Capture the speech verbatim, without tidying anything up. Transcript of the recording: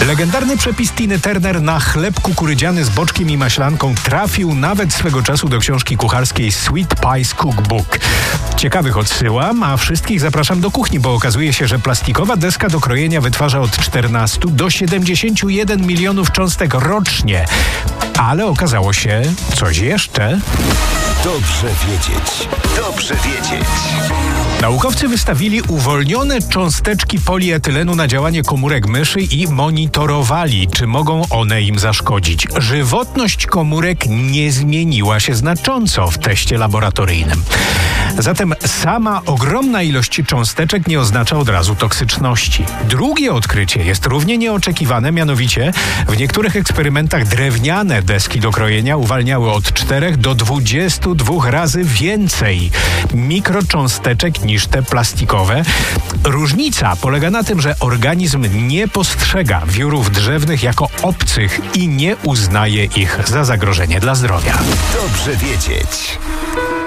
Legendarny przepis Tiny Turner na chleb kukurydziany z boczkiem i maślanką trafił nawet swego czasu do książki kucharskiej Sweet Pies Cookbook. Ciekawych odsyłam, a wszystkich zapraszam do kuchni, bo okazuje się, że plastikowa deska do krojenia wytwarza od czternastu do siedemdziesięciu jeden milionów cząstek rocznie. Ale okazało się coś jeszcze. Dobrze wiedzieć. Dobrze wiedzieć. Naukowcy wystawili uwolnione cząsteczki polietylenu na działanie komórek myszy i monitorowali, czy mogą one im zaszkodzić. Żywotność komórek nie zmieniła się znacząco w teście laboratoryjnym. Zatem sama ogromna ilość cząsteczek nie oznacza od razu toksyczności. Drugie odkrycie jest równie nieoczekiwane, mianowicie w niektórych eksperymentach drewniane deski do krojenia uwalniały od czterech do dwudziestu dwóch razy więcej mikrocząsteczek niż te plastikowe. Różnica polega na tym, że organizm nie postrzega wiórów drzewnych jako obcych i nie uznaje ich za zagrożenie dla zdrowia. Dobrze wiedzieć.